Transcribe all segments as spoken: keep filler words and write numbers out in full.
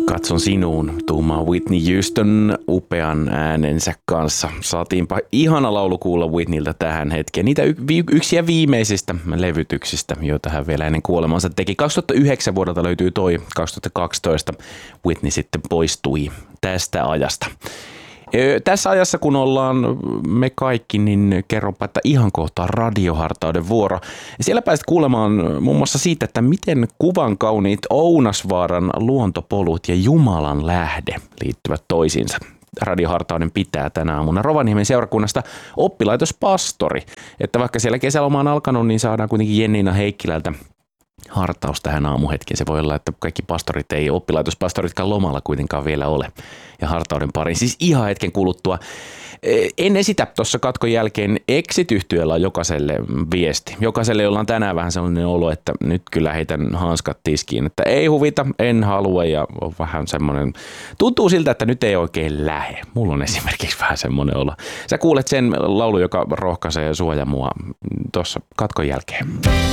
Katson sinuun, tuumaa Whitney Houston upean äänensä kanssa. Saatiinpa ihana laulu kuulla Whitneyltä tähän hetkeen. Niitä y- yksi ja viimeisistä levytyksistä, joita hän vielä ennen kuolemansa teki. kaksituhattayhdeksän vuodelta löytyy toi, kaksituhattakaksitoista Whitney sitten poistui tästä ajasta. Tässä ajassa, kun ollaan me kaikki, niin kerronpa, että ihan kohta radiohartauden vuoro. Siellä pääset kuulemaan muun muassa siitä, että miten kuvan kauniit Ounasvaaran luontopolut ja Jumalan lähde liittyvät toisiinsa. Radiohartauden pitää tänä aamuna Rovaniemen seurakunnasta oppilaitospastori. Että vaikka siellä kesäloma on alkanut, niin saadaan kuitenkin Jenniina Heikkilältä hartaus tähän aamuhetkeen. Se voi olla, että kaikki pastorit ei oppilaitospastoritkaan lomalla kuitenkaan vielä ole. Ja hartauden pariin siis ihan hetken kuluttua. En esitä tuossa katkon jälkeen Exit-yhtiöllä on jokaiselle viesti. Jokaiselle, jolla on tänään vähän sellainen olo, että nyt kyllä heitän hanskat tiskiin. Että ei huvita, en halua ja on vähän semmoinen, tuntuu siltä, että nyt ei oikein lähe. Mulla on esimerkiksi vähän semmoinen olo. Sä kuulet sen laulu, joka rohkaisee ja suojaa mua tuossa katkon jälkeen.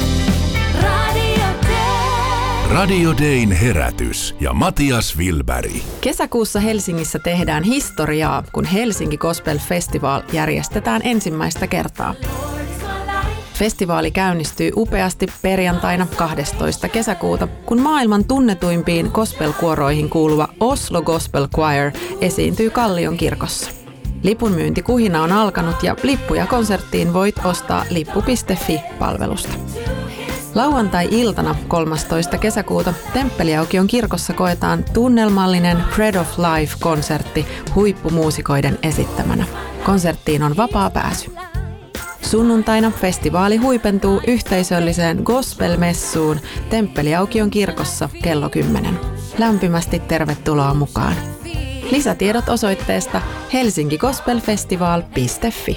Radio Dayn herätys ja Matias Wilberg. Kesäkuussa Helsingissä tehdään historiaa, kun Helsinki Gospel Festival järjestetään ensimmäistä kertaa. Festivaali käynnistyy upeasti perjantaina kahdestoista kesäkuuta, kun maailman tunnetuimpiin gospel-kuoroihin kuuluva Oslo Gospel Choir esiintyy Kallion kirkossa. Lipun myyntikuhina on alkanut ja lippuja konserttiin voit ostaa lippu piste fi-palvelusta. Lauantai-iltana kolmastoista kesäkuuta Temppeliaukion kirkossa koetaan tunnelmallinen Bread of Life-konsertti huippumuusikoiden esittämänä. Konserttiin on vapaa pääsy. Sunnuntaina festivaali huipentuu yhteisölliseen gospel-messuun Temppeliaukion kirkossa kello kymmenen. Lämpimästi tervetuloa mukaan. Lisätiedot osoitteesta helsinki gospel festival piste fi.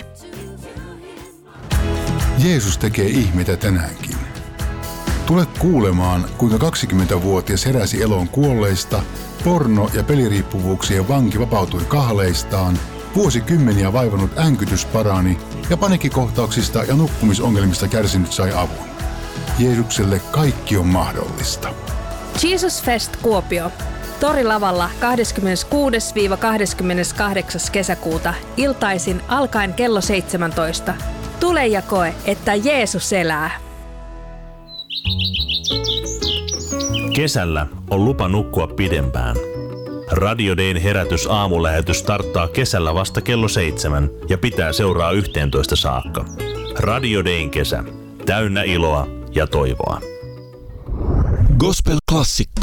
Jeesus tekee ihmeitä tänäänkin. Tule kuulemaan, kuinka kaksikymmentävuotias heräsi eloon kuolleista, porno- ja peliriippuvuuksien vanki vapautui kahleistaan, vuosikymmeniä vaivannut änkytys parani ja paniikkikohtauksista ja nukkumisongelmista kärsinyt sai avun. Jeesukselle kaikki on mahdollista. Jesus Fest Kuopio. Torilavalla kahdeskymmeneskuudes kahdeskymmeneskahdeksas kesäkuuta iltaisin alkaen kello seitsemäntoista. Tule ja koe, että Jeesus elää. Kesällä on lupa nukkua pidempään. Radio Dayn herätys aamulähetys starttaa kesällä vasta kello seitsemän ja pitää seuraa yhteentoista saakka. Radio Dayn kesä. Täynnä iloa ja toivoa. Gospel-klassikko.